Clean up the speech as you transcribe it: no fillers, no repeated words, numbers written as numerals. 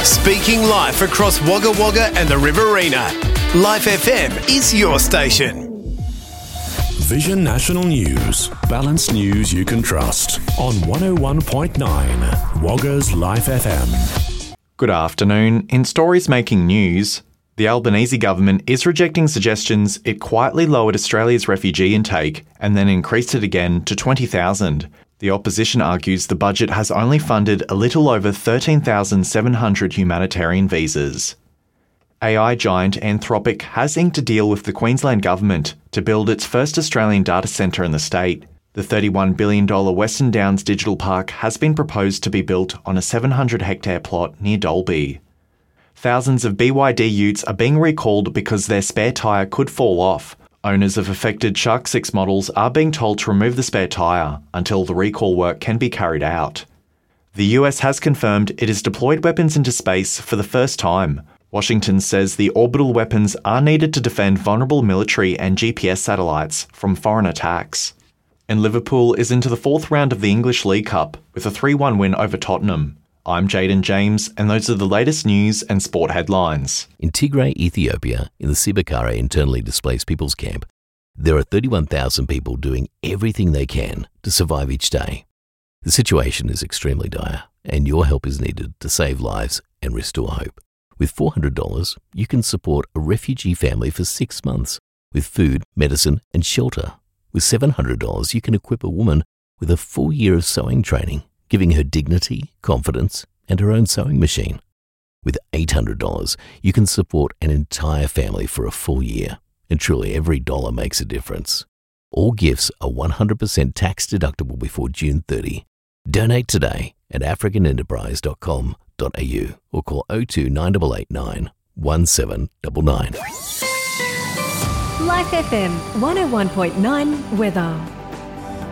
Speaking live across Wagga Wagga and the Riverina. Life FM is your station. Vision National News. Balanced news you can trust. On 101.9 Wagga's Life FM. Good afternoon. In stories making news, the Albanese government is rejecting suggestions it quietly lowered Australia's refugee intake and then increased it again to 20,000. The opposition argues the budget has only funded a little over 13,700 humanitarian visas. AI giant Anthropic has inked a deal with the Queensland government to build its first Australian data centre in the state. The $31 billion Western Downs Digital Park has been proposed to be built on a 700-hectare plot near Dalby. Thousands of BYD utes are being recalled because their spare tyre could fall off. Owners of affected Shark 6 models are being told to remove the spare tyre until the recall work can be carried out. The US has confirmed it has deployed weapons into space for the first time. Washington says the orbital weapons are needed to defend vulnerable military and GPS satellites from foreign attacks. And Liverpool is into the fourth round of the English League Cup with a 3-1 win over Tottenham. I'm Jaden James, and those are the latest news and sport headlines. In Tigray, Ethiopia, in the Sibakara internally displaced people's camp, there are 31,000 people doing everything they can to survive each day. The situation is extremely dire, and your help is needed to save lives and restore hope. With $400, you can support a refugee family for 6 months with food, medicine, and shelter. With $700, you can equip a woman with a full year of sewing training, giving her dignity, confidence, and her own sewing machine. With $800, you can support an entire family for a full year, and truly every dollar makes a difference. All gifts are 100% tax deductible before June 30. Donate today at africanenterprise.com.au or call 02 9889 1799. Life FM 101.9 weather.